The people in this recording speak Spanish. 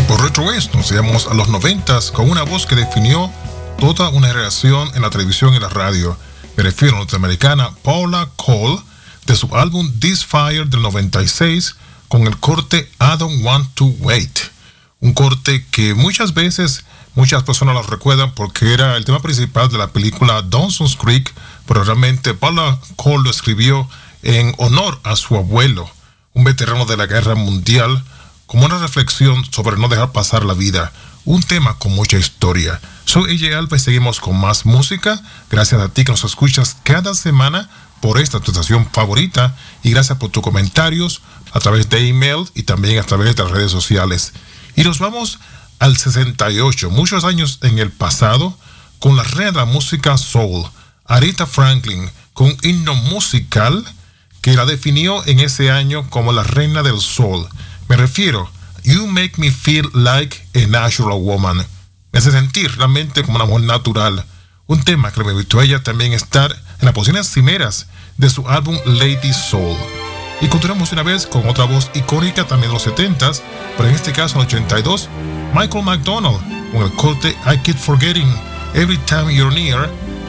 Por Retro West nos llevamos a los 90s con una voz que definió toda una generación en la televisión y la radio. Me refiero a la norteamericana Paula Cole, de su álbum This Fire del 96, con el corte I Don't Want to Wait. Un corte que muchas veces muchas personas lo recuerdan porque era el tema principal de la película Dawson's Creek, pero realmente Paula Cole lo escribió en honor a su abuelo, un veterano de la Guerra Mundial, como una reflexión sobre no dejar pasar la vida. Un tema con mucha historia. Soy AJ Alba y seguimos con más música. Gracias a ti que nos escuchas cada semana por esta tu estación favorita, y gracias por tus comentarios a través de email y también a través de las redes sociales. Y nos vamos al 68, muchos años en el pasado, con la reina de la música soul, Aretha Franklin, con un himno musical que la definió en ese año como la reina del soul. Me refiero, You Make Me Feel Like a Natural Woman. Me hace sentir realmente como una mujer natural. Un tema que le permitió a ella también estar en las posiciones cimeras de su álbum Lady Soul. Y continuamos una vez con otra voz icónica también de los 70s, pero en este caso en el 82, Michael McDonald, con el corte I Keep Forgetting Every Time You're Near,